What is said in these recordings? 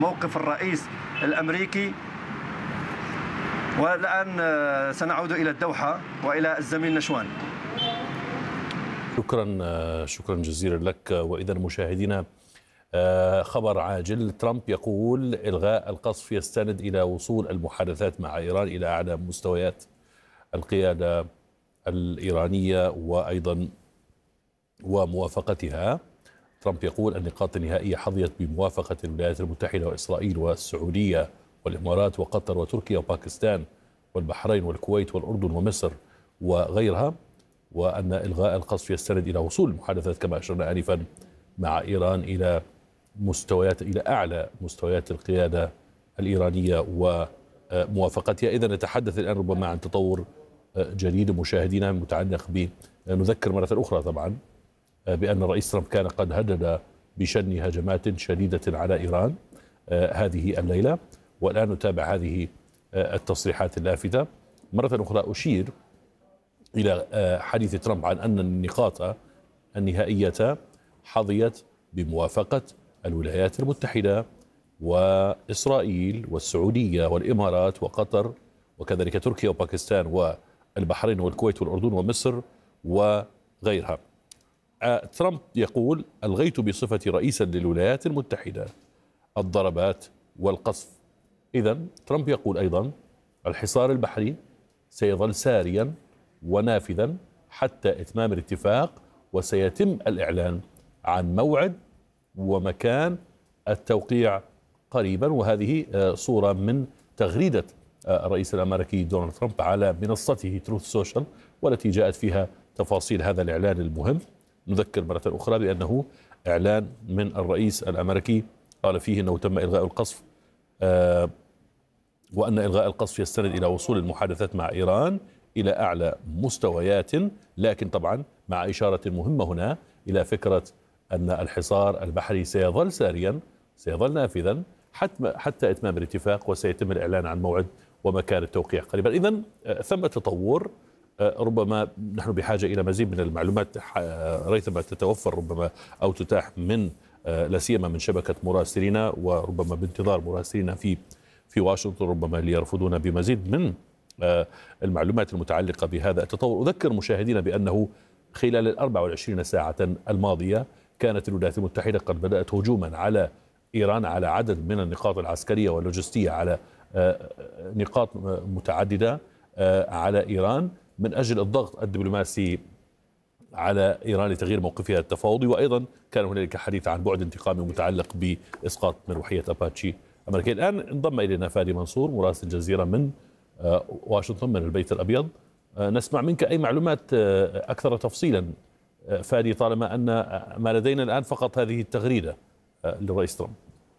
موقف الرئيس الأمريكي. والآن سنعود إلى الدوحة وإلى الزميل نشوان. شكرا جزيلا لك. وإذا مشاهدينا، خبر عاجل: ترامب يقول إلغاء القصف يستند إلى وصول المحادثات مع إيران إلى أعلى مستويات القيادة الإيرانية وأيضا وموافقتها. ترامب يقول النقاط النهائية حظيت بموافقة الولايات المتحدة وإسرائيل والسعودية والإمارات وقطر وتركيا وباكستان والبحرين والكويت والأردن ومصر وغيرها، وأن إلغاء القصف يستند إلى وصول المحادثات كما أشرنا آنفا مع إيران إلى أعلى مستويات القيادة الإيرانية وموافقتها. إذا نتحدث الآن ربما عن تطور جديد مشاهدينا متعلق نذكر مرة أخرى طبعا بأن الرئيس ترامب كان قد هدد بشن هجمات شديدة على إيران هذه الليلة، والآن نتابع هذه التصريحات اللافتة. مرة أخرى أشير إلى حديث ترامب عن أن النقاط النهائية حظيت بموافقة الولايات المتحدة وإسرائيل والسعودية والإمارات وقطر وكذلك تركيا وباكستان والبحرين والكويت والأردن ومصر وغيرها. ترامب يقول ألغيت بصفتي رئيسا للولايات المتحدة الضربات والقصف. إذن ترامب يقول أيضا الحصار البحري سيظل ساريا ونافذا حتى إتمام الاتفاق، وسيتم الإعلان عن موعد ومكان التوقيع قريبا. وهذه صورة من تغريدة الرئيس الأمريكي دونالد ترامب على منصته تروث سوشيال، والتي جاءت فيها تفاصيل هذا الإعلان المهم. نذكر مرة أخرى بأنه إعلان من الرئيس الأمريكي قال فيه أنه تم إلغاء القصف، وأن إلغاء القصف يستند إلى وصول المحادثات مع إيران إلى أعلى مستويات، لكن طبعا مع إشارة مهمة هنا إلى فكرة أن الحصار البحري سيظل ساريا، سيظل نافذا حتى إتمام الاتفاق، وسيتم الإعلان عن موعد ومكان التوقيع قريبا. إذن ثم تطور، ربما نحن بحاجة إلى مزيد من المعلومات ريثما تتوفر ربما أو تتاح من لا سيما من شبكة مراسلين، وربما بانتظار مراسلين في واشنطن ربما ليرفضون بمزيد من المعلومات المتعلقة بهذا التطور. أذكر مشاهدينا بأنه خلال 24 ساعة الماضية كانت الولايات المتحدة قد بدأت هجوما على إيران على عدد من النقاط العسكرية واللوجستية، على نقاط متعددة على إيران من أجل الضغط الدبلوماسي على إيران لتغيير موقفها التفاوضي. وأيضا كان هنالك حديث عن بعد انتقامي متعلق بإسقاط مروحية أباتشي أمريكية. الآن انضم إلينا فادي منصور مراسل الجزيرة من واشنطن من البيت الأبيض. نسمع منك أي معلومات أكثر تفصيلا فادي، طالما أن ما لدينا الآن فقط هذه التغريدة للرئيس ترامب.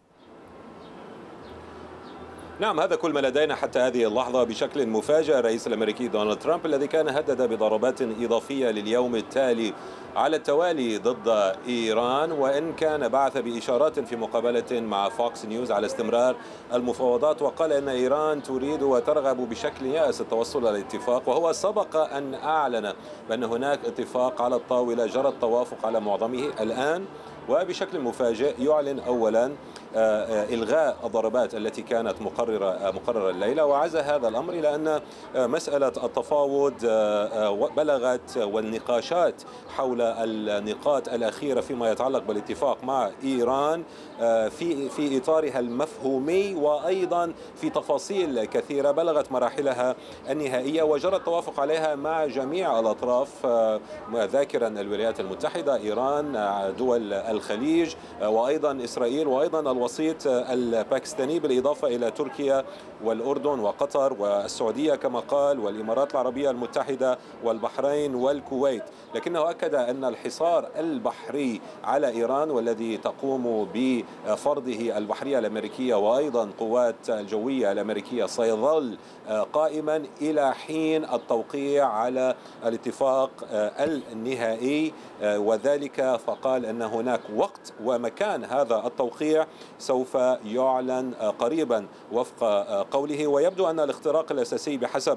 نعم، هذا كل ما لدينا حتى هذه اللحظة. بشكل مفاجئ الرئيس الأمريكي دونالد ترامب الذي كان هدد بضربات إضافية لليوم التالي على التوالي ضد إيران، وإن كان بعث بإشارات في مقابلة مع فوكس نيوز على استمرار المفاوضات، وقال أن إيران تريد وترغب بشكل يائس التوصل إلى اتفاق. وهو سبق أن أعلن بأن هناك اتفاق على الطاولة جرى التوافق على معظمه. الآن وبشكل مفاجئ يعلن أولا إلغاء الضربات التي كانت مقررة الليلة، وعزى هذا الأمر إلى أن مسألة التفاوض بلغت والنقاشات حول النقاط الأخيرة فيما يتعلق بالاتفاق مع إيران في إطارها المفهومي، وأيضا في تفاصيل كثيرة بلغت مراحلها النهائية وجرى التوافق عليها مع جميع الأطراف، ذاكرا الولايات المتحدة، إيران، دول الخليج، وأيضا إسرائيل، وأيضا الوسيط الباكستاني، بالإضافة إلى تركيا والأردن وقطر والسعودية كما قال، والإمارات العربية المتحدة والبحرين والكويت. لكنه أكد أن الحصار البحري على إيران والذي تقوم بفرضه البحرية الأمريكية وأيضا قوات الجوية الأمريكية سيظل قائما إلى حين التوقيع على الاتفاق النهائي. وذلك فقال أن هناك وقت ومكان هذا التوقيع سوف يعلن قريبا وفق قوله. ويبدو أن الاختراق الأساسي بحسب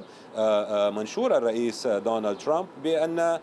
منشور الرئيس دونالد ترامب بأن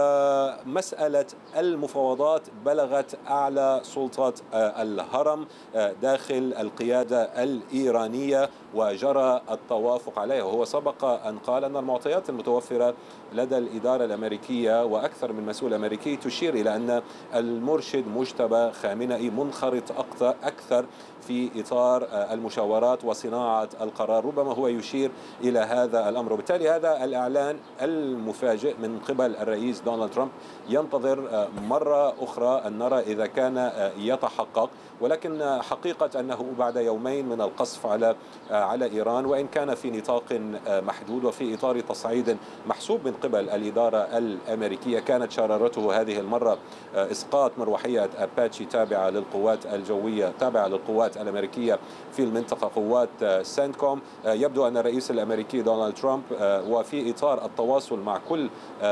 مسألة المفاوضات بلغت أعلى سلطة الهرم داخل القيادة الإيرانية وجرى التوافق عليها. وهو سبق أن قال أن المعطيات المتوفرة لدى الإدارة الأمريكية وأكثر من مسؤول أمريكي تشير إلى أن المرشد مجتبى خامنئي منخرط أكثر في إطار المشاورات وصناعة القرار. ربما هو يشير إلى هذا الأمر، وبالتالي هذا الإعلان المفاجئ من قبل الرئيس دونالد ترامب ينتظر مرة أخرى أن نرى إذا كان يتحقق. ولكن حقيقة أنه بعد يومين من القصف على إيران، وإن كان في نطاق محدود وفي إطار تصعيد محسوب من قبل الإدارة الأمريكية، كانت شرارته هذه المرة إسقاط مروحية أباتشي تابعة للقوات الجوية تابعة للقوات الأمريكية في المنطقة، قوات سنتكوم. يبدو أن الرئيس الأمريكي دونالد ترامب وفي إطار التواصل مع كل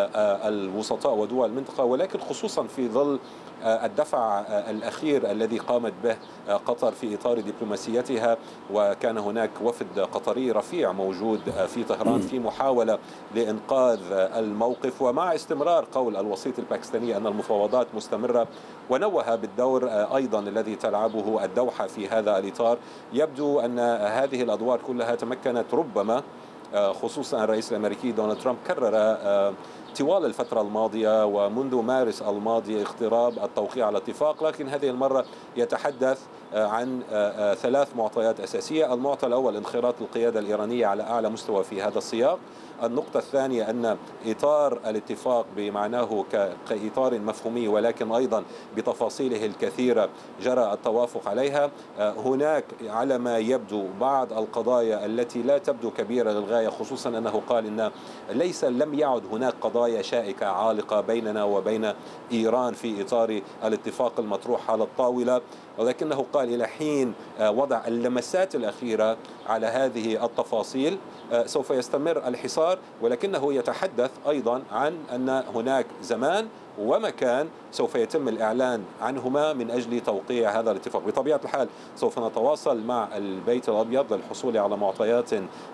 الوسطاء ودول المنطقة، ولكن خصوصا في ظل الدفع الأخير الذي قامت به قطر في إطار دبلوماسيتها، وكان هناك وفد قطري رفيع موجود في طهران في محاولة لإنقاذ الموقف، ومع استمرار قول الوسيط الباكستاني أن المفاوضات مستمرة، ونوه بالدور أيضا الذي تلعبه الدوحة في هذا الإطار. يبدو أن هذه الأدوار كلها تمكنت ربما، خصوصا الرئيس الأمريكي دونالد ترامب كرر طوال الفترة الماضية ومنذ مارس الماضي اقتراب التوقيع على اتفاق، لكن هذه المرة يتحدث عن 3 معطيات أساسية. المعطى الأول انخراط القيادة الإيرانية على أعلى مستوى في هذا السياق. النقطة الثانية أن إطار الاتفاق بمعناه كإطار مفهومي ولكن أيضا بتفاصيله الكثيرة جرى التوافق عليها. هناك على ما يبدو بعض القضايا التي لا تبدو كبيرة للغاية، خصوصا أنه قال إن لم يعد هناك قضايا شائكة عالقة بيننا وبين إيران في إطار الاتفاق المطروح على الطاولة، ولكنه قال إلى حين وضع اللمسات الأخيرة على هذه التفاصيل سوف يستمر الحصار. ولكنه يتحدث أيضا عن أن هناك زمان ومكان سوف يتم الإعلان عنهما من أجل توقيع هذا الاتفاق. بطبيعة الحال سوف نتواصل مع البيت الأبيض للحصول على معطيات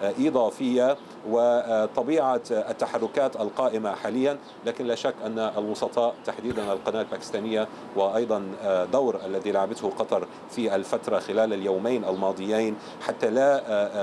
إضافية وطبيعة التحركات القائمة حاليا، لكن لا شك أن الوسطاء تحديدا القناة الباكستانية وأيضا دور الذي لعبته قطر في الفترة خلال اليومين الماضيين حتى لا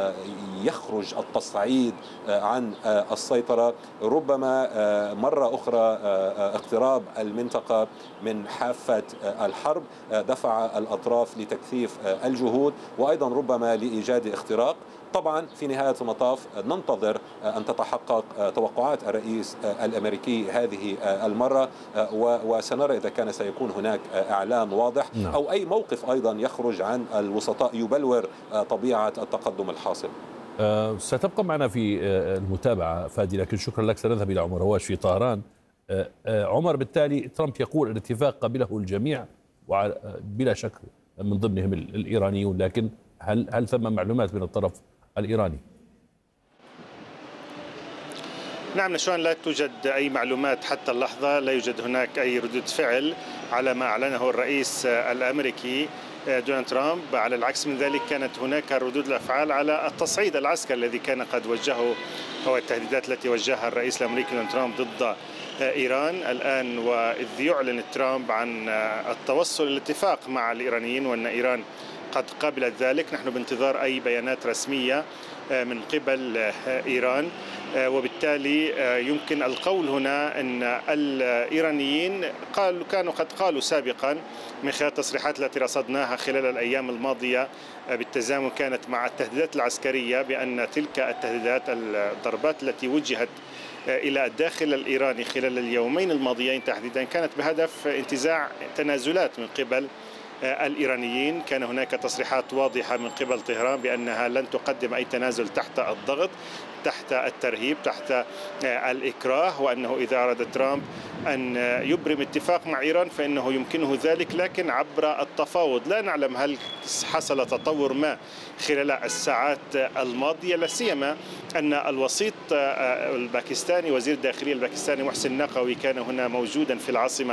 يخرج التصعيد عن السيطرة، ربما مرة أخرى اقتراب المنطقة من حافة الحرب دفع الأطراف لتكثيف الجهود وأيضا ربما لإيجاد اختراق. طبعا في نهاية المطاف ننتظر أن تتحقق توقعات الرئيس الأمريكي هذه المرة، وسنرى إذا كان سيكون هناك إعلان واضح أو أي موقف أيضا يخرج عن الوسطاء يبلور طبيعة التقدم الحاصل. ستبقى معنا في المتابعة فادي، لكن شكرا لك. سنذهب إلى عمر هواش في طهران. عمر، بالتالي ترامب يقول الاتفاق قبله الجميع بلا شك من ضمنهم الإيرانيون، لكن هل ثم معلومات من الطرف الإيراني؟ نعم نشوان، لا توجد أي معلومات حتى اللحظة، لا يوجد هناك أي ردود فعل على ما أعلنه الرئيس الأمريكي دونالد ترامب. على العكس من ذلك كانت هناك ردود الأفعال على التصعيد العسكري الذي كان قد وجهه أو التهديدات التي وجهها الرئيس الأمريكي دونالد ترامب ضد إيران. الآن وإذ يعلن ترامب عن التوصل للاتفاق مع الإيرانيين وأن إيران قد قبلت ذلك، نحن بانتظار أي بيانات رسمية من قبل إيران، وبالتالي يمكن القول هنا أن الإيرانيين كانوا قد قالوا سابقا من خلال التصريحات التي رصدناها خلال الأيام الماضية بالتزامن كانت مع التهديدات العسكرية بأن تلك التهديدات الضربات التي وجهت إلى الداخل الإيراني خلال اليومين الماضيين تحديدا كانت بهدف انتزاع تنازلات من قبل الإيرانيين. كان هناك تصريحات واضحة من قبل طهران بأنها لن تقدم أي تنازل تحت الضغط، تحت الترهيب، تحت الإكراه، وأنه إذا أراد ترامب أن يبرم اتفاق مع إيران فإنه يمكنه ذلك لكن عبر التفاوض. لا نعلم هل حصل تطور ما خلال الساعات الماضية، لا سيما أن الوسيط الباكستاني وزير الداخلية الباكستاني محسن نقوي كان هنا موجودا في العاصمة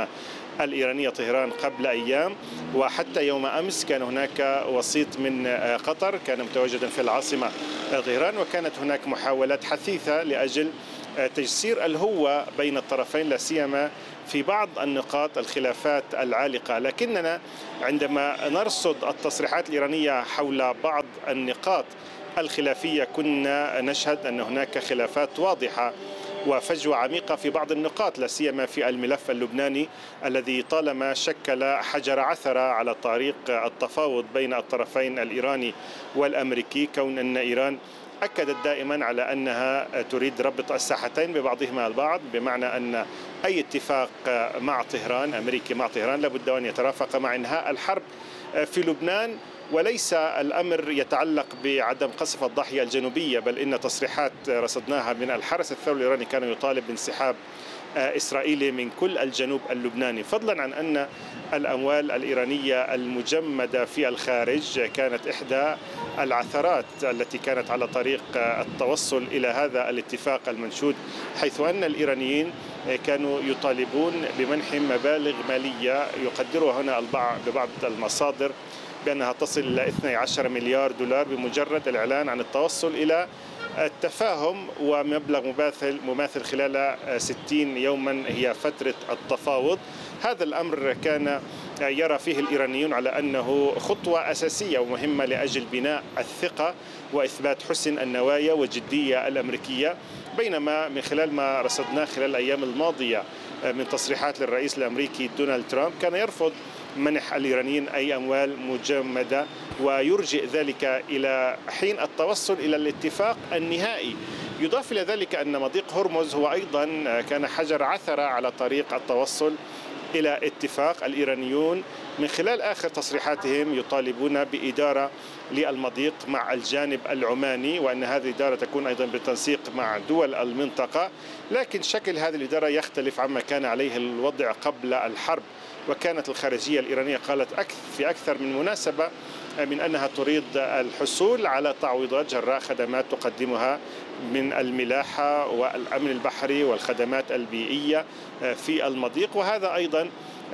الإيرانية طهران قبل أيام، وحتى يوم أمس كان هناك وسيط من قطر كان متواجدا في العاصمة طهران، وكانت هناك محاولات حثيثة لأجل تجسير الهوة بين الطرفين، لا سيما في بعض النقاط الخلافات العالقة. لكننا عندما نرصد التصريحات الإيرانية حول بعض النقاط الخلافية كنا نشهد أن هناك خلافات واضحة وفجوة عميقة في بعض النقاط، لا سيما في الملف اللبناني الذي طالما شكل حجر عثرة على طريق التفاوض بين الطرفين الإيراني والأمريكي، كون أن إيران أكدت دائما على أنها تريد ربط الساحتين ببعضهما البعض، بمعنى أن أي اتفاق مع طهران أمريكي مع طهران لابد أن يترافق مع إنهاء الحرب في لبنان، وليس الأمر يتعلق بعدم قصف الضاحية الجنوبية، بل إن تصريحات رصدناها من الحرس الثوري الإيراني كان يطالب بانسحاب إسرائيلي من كل الجنوب اللبناني، فضلا عن أن الأموال الإيرانية المجمدة في الخارج كانت إحدى العثرات التي كانت على طريق التوصل إلى هذا الاتفاق المنشود، حيث أن الإيرانيين كانوا يطالبون بمنح مبالغ مالية يقدرها هنا ببعض المصادر بأنها تصل إلى 12 مليار دولار بمجرد الإعلان عن التوصل إلى التفاهم، ومبلغ مماثل خلال 60 يوما هي فترة التفاوض. هذا الأمر كان يرى فيه الإيرانيون على أنه خطوة أساسية ومهمة لأجل بناء الثقة وإثبات حسن النوايا والجدية الأمريكية، بينما من خلال ما رصدناه خلال الأيام الماضية من تصريحات للرئيس الأمريكي دونالد ترامب كان يرفض منح الإيرانيين أي أموال مجمدة، ويرجئ ذلك إلى حين التوصل إلى الاتفاق النهائي. يضاف إلى ذلك أن مضيق هرمز هو أيضا كان حجر عثرة على طريق التوصل إلى اتفاق. الإيرانيون من خلال آخر تصريحاتهم يطالبون بإدارة للمضيق مع الجانب العماني، وأن هذه الإدارة تكون أيضا بالتنسيق مع دول المنطقة، لكن شكل هذه الإدارة يختلف عما كان عليه الوضع قبل الحرب. وكانت الخارجية الإيرانية قالت في أكثر من مناسبة من أنها تريد الحصول على تعويضات جراء خدمات تقدمها من الملاحة والأمن البحري والخدمات البيئية في المضيق، وهذا أيضا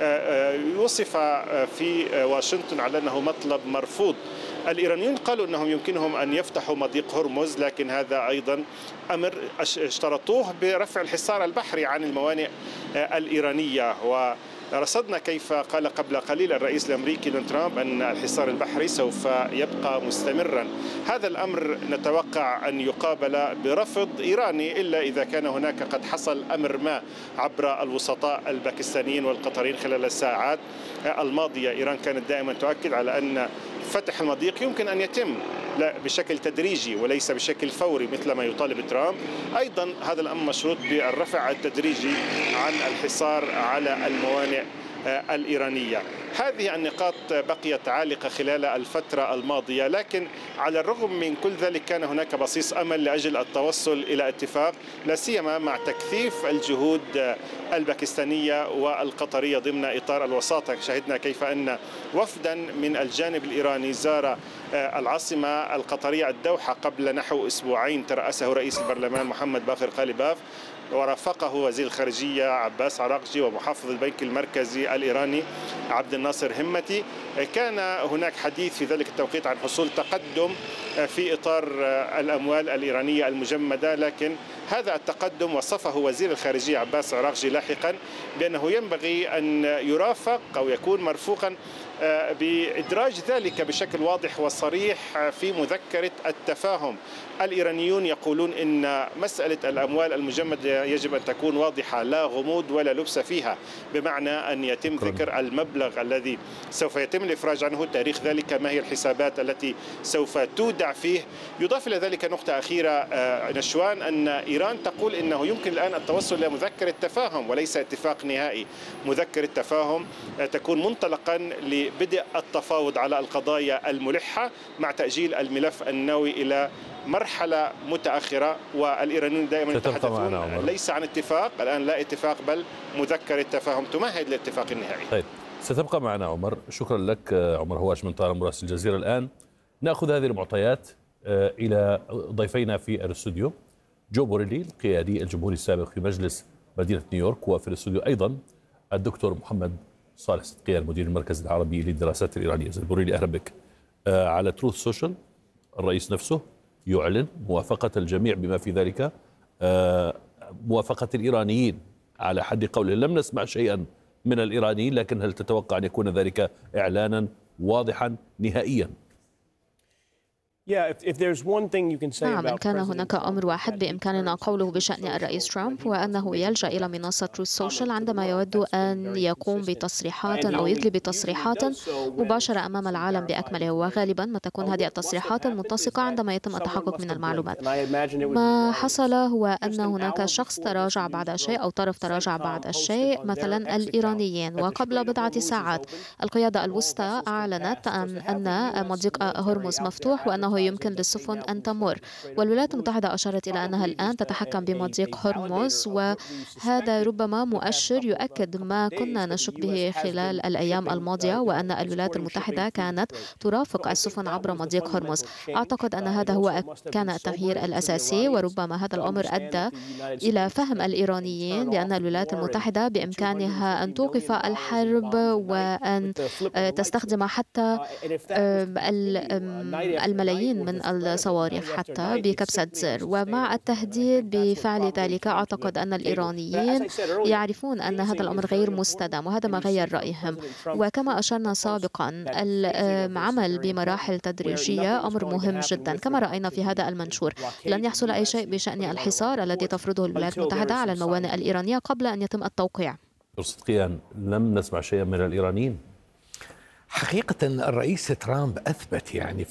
يوصف في واشنطن على أنه مطلب مرفوض. الإيرانيون قالوا أنهم يمكنهم أن يفتحوا مضيق هرمز، لكن هذا أيضا أمر اشترطوه برفع الحصار البحري عن الموانئ الإيرانية. ورصدنا كيف قال قبل قليل الرئيس الأمريكي دونالد ترامب أن الحصار البحري سوف يبقى مستمرا. هذا الأمر نتوقع أن يقابل برفض إيراني، إلا إذا كان هناك قد حصل أمر ما عبر الوسطاء الباكستانيين والقطريين خلال الساعات الماضية. إيران كانت دائما تؤكد على أن فتح المضيق يمكن أن يتم بشكل تدريجي وليس بشكل فوري مثل ما يطالب ترامب. أيضا هذا الأمر مشروط بالرفع التدريجي عن الحصار على الموانئ الإيرانية. هذه النقاط بقيت عالقة خلال الفترة الماضية، لكن على الرغم من كل ذلك كان هناك بصيص أمل لأجل التوصل إلى اتفاق، لا سيما مع تكثيف الجهود الباكستانية والقطرية ضمن إطار الوساطة. شهدنا كيف أن وفدا من الجانب الإيراني زار العاصمة القطرية الدوحة قبل نحو أسبوعين، ترأسه رئيس البرلمان محمد باقر قاليباف، ورافقه وزير الخارجية عباس عراقجي ومحافظ البنك المركزي الإيراني عبد الناصر همتي. كان هناك حديث في ذلك التوقيت عن حصول تقدم في إطار الأموال الإيرانية المجمدة، لكن هذا التقدم وصفه وزير الخارجية عباس عراقجي لاحقا بأنه ينبغي أن يرافق أو يكون مرفوقا بإدراج ذلك بشكل واضح وصريح في مذكرة التفاهم. الإيرانيون يقولون إن مسألة الأموال المجمدة يجب أن تكون واضحة، لا غموض ولا لبس فيها، بمعنى أن يتم ذكر المبلغ الذي سوف يتم الإفراج عنه، تاريخ ذلك، ما هي الحسابات التي سوف تودع فيه. يضاف إلى ذلك نقطة أخيرة نشوان، أن إيران تقول إنه يمكن الآن التوصل إلى مذكرة تفاهم وليس اتفاق نهائي. مذكرة تفاهم تكون منطلقا لبدء التفاوض على القضايا الملحة مع تأجيل الملف النووي إلى مرحلة متأخرة. والإيرانيون دائما يتحدثون ليس عن اتفاق الآن، لا اتفاق بل مذكرة تفاهم تمهد للاتفاق النهائي. طيب ستبقى معنا عمر. شكرا لك عمر هواش من طهران مراسل الجزيرة. الآن نأخذ هذه المعطيات إلى ضيفينا في الاستوديو. جو بوريلي القيادي الجمهوري السابق في مجلس مدينة نيويورك، وفي الاستوديو أيضا الدكتور محمد صالح صدقيان مدير المركز العربي للدراسات الإيرانية. زلبوريلي أهلا بك. على تروث سوشيال الرئيس نفسه يعلن موافقة الجميع بما في ذلك موافقة الإيرانيين على حد قوله. لم نسمع شيئا من الإيرانيين، لكن هل تتوقع أن يكون ذلك إعلانا واضحا نهائيا؟ نعم، إن كان هناك أمر واحد بإمكاننا قوله بشأن الرئيس ترامب وأنه يلجأ إلى منصة تروث سوشيال عندما يود أن يقوم بتصريحات أو يدلي بتصريحات مباشرة أمام العالم بأكمله، وغالبا ما تكون هذه التصريحات متسقة عندما يتم التحقق من المعلومات. ما حصل هو أن هناك شخص تراجع بعد شيء أو طرف تراجع بعد شيء، مثلا الإيرانيين، وقبل بضعة ساعات القيادة الوسطى أعلنت أن مضيق هرمز مفتوح وأنه يمكن للسفن أن تمر، والولايات المتحدة أشارت إلى أنها الآن تتحكم بمضيق هرمز، وهذا ربما مؤشر يؤكد ما كنا نشك به خلال الأيام الماضية، وأن الولايات المتحدة كانت ترافق السفن عبر مضيق هرمز. أعتقد أن هذا هو كان التغيير الأساسي، وربما هذا الأمر أدى إلى فهم الإيرانيين بأن الولايات المتحدة بإمكانها أن توقف الحرب وأن تستخدم حتى الملايين من الصواريخ حتى بكبسة زر. ومع التهديد بفعل ذلك أعتقد أن الإيرانيين يعرفون أن هذا الأمر غير مستدام، وهذا ما غير رأيهم. وكما أشرنا سابقا، العمل بمراحل تدريجية أمر مهم جدا. كما رأينا في هذا المنشور، لن يحصل أي شيء بشأن الحصار الذي تفرضه الولايات المتحدة على الموانئ الإيرانية قبل أن يتم التوقيع. صدقيان، لم نسمع شيئا من الإيرانيين. حقيقة الرئيس ترامب أثبت يعني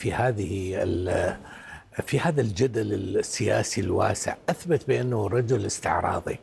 في هذا الجدل السياسي الواسع، أثبت بأنه رجل استعراضي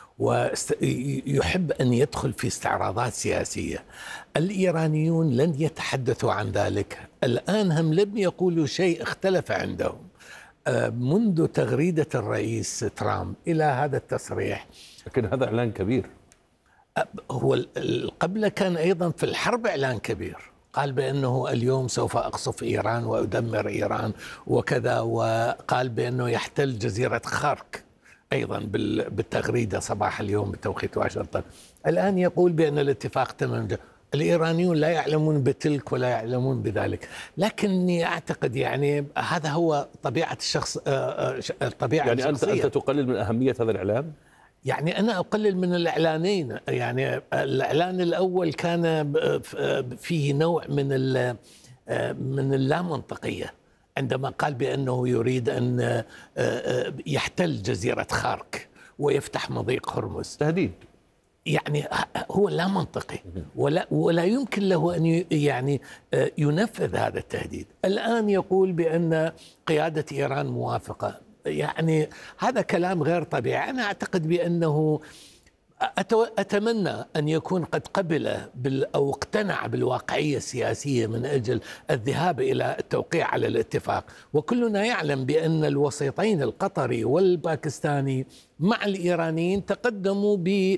ويحب أن يدخل في استعراضات سياسية. الإيرانيون لن يتحدثوا عن ذلك الآن، هم لم يقولوا شيء اختلف عندهم منذ تغريدة الرئيس ترامب إلى هذا التصريح. لكن هذا إعلان كبير. هو قبل كان أيضا في الحرب إعلان كبير، قال بأنه اليوم سوف أقصف إيران وأدمر إيران وكذا، وقال بأنه يحتل جزيرة خارك أيضا بالتغريدة صباح اليوم بتوقيت واشنطن. الآن يقول بأن الاتفاق تم. الإيرانيون لا يعلمون بتلك ولا يعلمون بذلك، لكني أعتقد يعني هذا هو طبيعة الشخص، الطبيعة يعني الشخصية. أنت تقلل من أهمية هذا الإعلان؟ يعني أنا أقلل من الإعلانين. يعني الإعلان الأول كان فيه نوع من اللامنطقية عندما قال بأنه يريد أن يحتل جزيرة خارك ويفتح مضيق هرمز. تهديد. يعني هو لا منطقي ولا يمكن له أن يعني ينفذ هذا التهديد. الآن يقول بأن قيادة إيران موافقة. يعني هذا كلام غير طبيعي. أنا أعتقد بأنه أتمنى أن يكون قد قبل أو اقتنع بالواقعية السياسية من أجل الذهاب إلى التوقيع على الاتفاق. وكلنا يعلم بأن الوسيطين القطري والباكستاني مع الإيرانيين تقدموا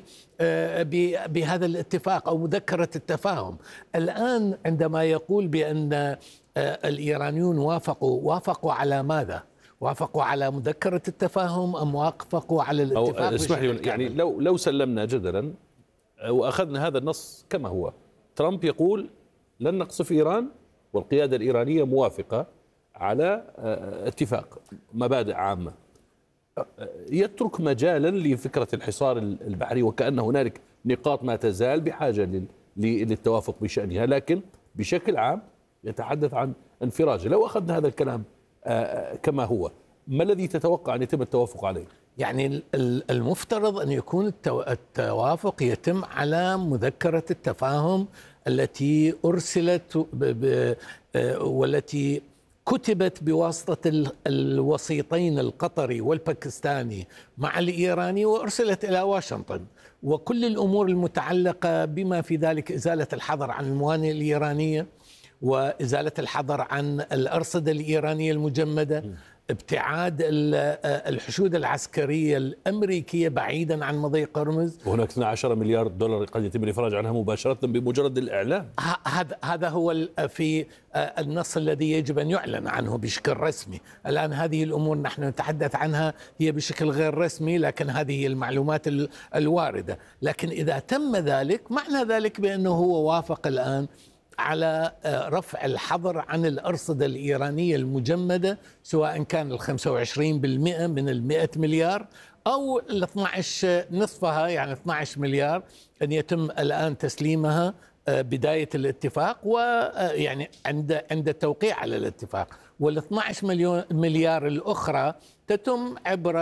بهذا الاتفاق أو مذكرة التفاهم. الآن عندما يقول بأن الإيرانيون وافقوا على ماذا؟ وافقوا على مذكرة التفاهم أم وافقوا على الاتفاق؟ اسمح لي، يعني لو سلمنا جدلا وأخذنا هذا النص كما هو، ترامب يقول لن نقصف إيران والقيادة الإيرانية موافقة على اتفاق مبادئ عامة، يترك مجالا لفكرة الحصار البحري، وكأن هنالك نقاط ما تزال بحاجة للتوافق بشأنها، لكن بشكل عام يتحدث عن انفراج. لو أخذنا هذا الكلام كما هو، ما الذي تتوقع أن يتم التوافق عليه؟ يعني المفترض أن يكون التوافق يتم على مذكرة التفاهم التي أرسلت والتي كتبت بواسطة الوسيطين القطري والباكستاني مع الإيراني وأرسلت إلى واشنطن، وكل الأمور المتعلقة بما في ذلك إزالة الحظر عن الموانئ الإيرانية وإزالة الحظر عن الأرصدة الإيرانية المجمدة، ابتعاد الحشود العسكرية الأمريكية بعيدا عن مضيق هرمز. وهناك 12 مليار دولار قد يتم الإفراج عنها مباشرة بمجرد الإعلان. هذا هو في النص الذي يجب أن يعلن عنه بشكل رسمي. الآن هذه الأمور نحن نتحدث عنها هي بشكل غير رسمي، لكن هذه هي المعلومات الواردة. لكن إذا تم ذلك معنى ذلك بأنه هو وافق الآن على رفع الحظر عن الأرصدة الإيرانية المجمدة، سواء كان 25% من 100 مليار أو 12 نصفها، يعني 12 مليار، أن يتم الآن تسليمها بداية الاتفاق، ويعني عند التوقيع على الاتفاق. وال12 مليار الأخرى تتم عبر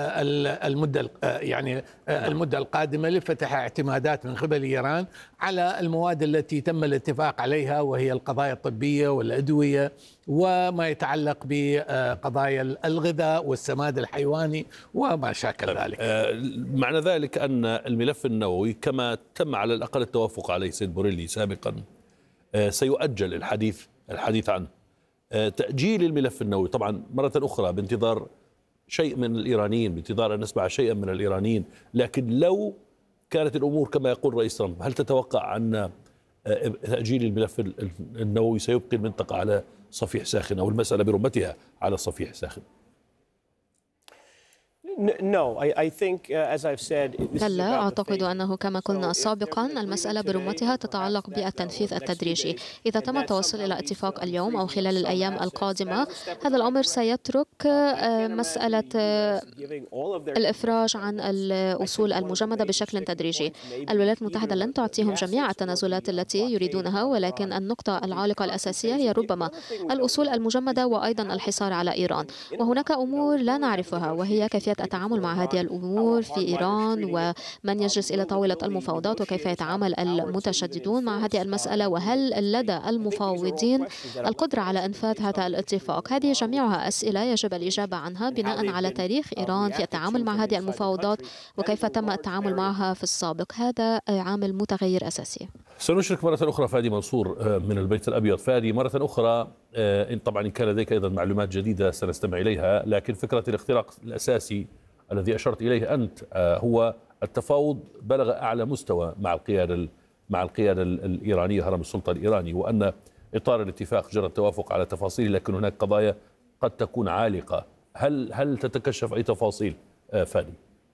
المدة القادمة لفتح اعتمادات من قبل إيران على المواد التي تم الاتفاق عليها، وهي القضايا الطبية والأدوية وما يتعلق بقضايا الغذاء والسماد الحيواني وما شاكل ذلك. معنى ذلك أن الملف النووي كما تم على الأقل التوافق عليه سيد بوريلي سابقا سيؤجل الحديث عنه. تأجيل الملف النووي طبعا مرة أخرى بانتظار شيء من الإيرانيين، بانتظار أن نسمع شيئا من الإيرانيين، لكن لو كانت الأمور كما يقول رئيس ترامب، هل تتوقع أن تأجيل الملف النووي سيبقي المنطقة على صفيح ساخن أو المسألة برمتها على صفيح ساخن؟ لا، أعتقد أنه كما قلنا سابقا المسألة برمتها تتعلق بالتنفيذ التدريجي. إذا تم التوصل إلى اتفاق اليوم أو خلال الأيام القادمة، هذا الأمر سيترك مسألة الإفراج عن الأصول المجمدة بشكل تدريجي. الولايات المتحدة لن تعطيهم جميع التنازلات التي يريدونها، ولكن النقطة العالقة الأساسية هي ربما الأصول المجمدة وأيضا الحصار على إيران. وهناك أمور لا نعرفها، وهي كيفية التعامل مع هذه الأمور في إيران، ومن يجلس إلى طاولة المفاوضات، وكيف يتعامل المتشددون مع هذه المسألة، وهل لدى المفاوضين القدرة على إنفاذ هذا الاتفاق. هذه جميعها أسئلة يجب الإجابة عنها بناء على تاريخ إيران في التعامل مع هذه المفاوضات وكيف تم التعامل معها في السابق. هذا عامل متغير أساسي. سنشرك مرة أخرى فادي منصور من البيت الأبيض. فادي، مرة أخرى طبعا إن كان لديك أيضا معلومات جديدة سنستمع إليها، لكن فكرة الاختراق الأساسي الذي أشرت إليه أنت هو التفاوض بلغ أعلى مستوى مع القيادة الإيرانية، هرم السلطة الإيراني، وأن إطار الاتفاق جرى التوافق على تفاصيل، لكن هناك قضايا قد تكون عالقة. هل تتكشف أي تفاصيل فادي؟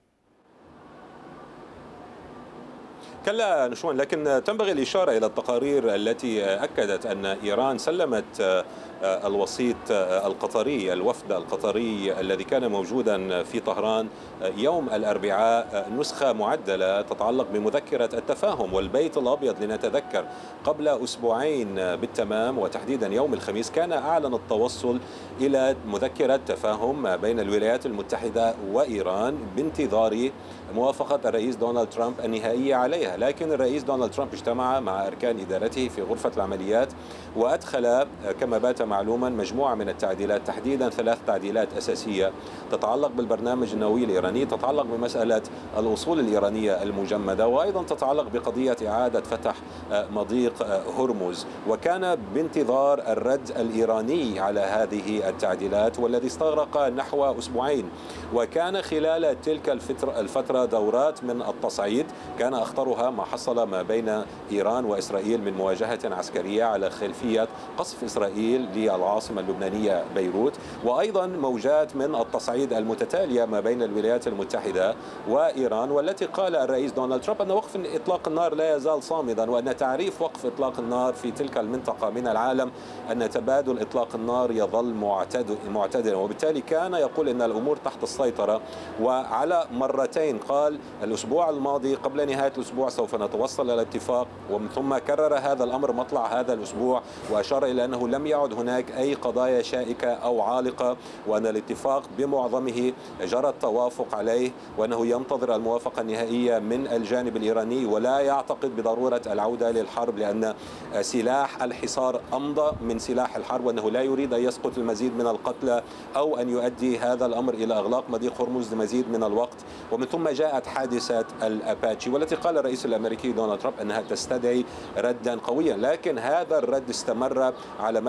كلا نشوان، لكن تنبغي الإشارة إلى التقارير التي أكدت أن إيران سلمت الوسيط القطري، الوفد القطري الذي كان موجودا في طهران يوم الأربعاء، نسخة معدلة تتعلق بمذكرة التفاهم. والبيت الأبيض لنتذكر قبل أسبوعين بالتمام، وتحديدا يوم الخميس، كان أعلن التوصل إلى مذكرة تفاهم بين الولايات المتحدة وإيران بانتظار موافقة الرئيس دونالد ترامب النهائية عليها. لكن الرئيس دونالد ترامب اجتمع مع أركان إدارته في غرفة العمليات وأدخل كما بات معلوما مجموعة من التعديلات، تحديدا 3 تعديلات أساسية تتعلق بالبرنامج النووي الإيراني، تتعلق بمسألة الأصول الإيرانية المجمدة، وأيضا تتعلق بقضية إعادة فتح مضيق هرمز. وكان بانتظار الرد الإيراني على هذه التعديلات، والذي استغرق نحو أسبوعين. وكان خلال تلك الفترة دورات من التصعيد، كان أخطرها ما حصل ما بين إيران وإسرائيل من مواجهة عسكرية على خلفية قصف إسرائيل للعاصمة اللبنانية بيروت، وأيضا موجات من التصعيد المتتالية ما بين الولايات المتحدة وإيران، والتي قال الرئيس دونالد ترامب أن وقف إطلاق النار لا يزال صامدا، وأن تعريف وقف إطلاق النار في تلك المنطقة من العالم أن تبادل إطلاق النار يظل معتدلا. وبالتالي كان يقول أن الأمور تحت السيطرة. وعلى مرتين قال الأسبوع الماضي قبل نهاية الأسبوع سوف نتوصل إلى اتفاق، ثم كرر هذا الأمر مطلع هذا الأسبوع، وأشار إلى أنه لم يعد هناك أي قضايا شائكة أو عالقة، وأن الاتفاق بمعظمه جرى التوافق عليه، وأنه ينتظر الموافقة النهائية من الجانب الإيراني، ولا يعتقد بضرورة العودة للحرب، لأن سلاح الحصار أمضى من سلاح الحرب، وأنه لا يريد أن يسقط المزيد من القتلى أو أن يؤدي هذا الأمر إلى إغلاق مضيق هرمز لمزيد من الوقت. ومن ثم جاءت حادثة الأباتشي، والتي قال الرئيس الأمريكي دونالد ترامب أنها تستدعي ردا قويا، لكن هذا الرد استمر على مدى 8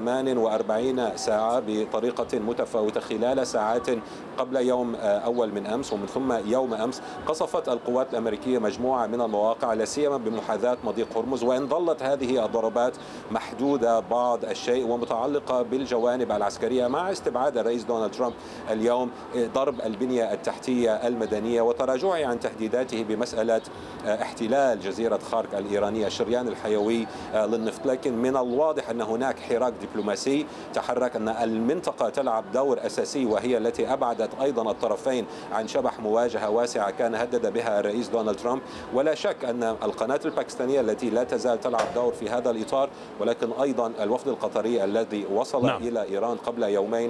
48 ساعة بطريقة متفاوتة. خلال ساعات قبل يوم أول من أمس ومن ثم يوم أمس قصفت القوات الأمريكية مجموعة من المواقع لا سيما بمحاذاة مضيق هرمز، وإن ظلت هذه الضربات محدودة بعض الشيء ومتعلقة بالجوانب العسكرية، مع استبعاد الرئيس دونالد ترامب اليوم ضرب البنية التحتية المدنية وتراجعه عن تهديداته بمسألة احتلال جزيرة خارك الإيرانية الشريان الحيوي للنفط. لكن من الواضح أن هناك حراك دبلوماسي تحرك، أن المنطقة تلعب دور أساسي، وهي التي أبعدت أيضا الطرفين عن شبح مواجهة واسعة كان هدد بها الرئيس دونالد ترامب. ولا شك أن القناة الباكستانية التي لا تزال تلعب دور في هذا الإطار، ولكن أيضا الوفد القطري الذي وصل إلى إيران قبل يومين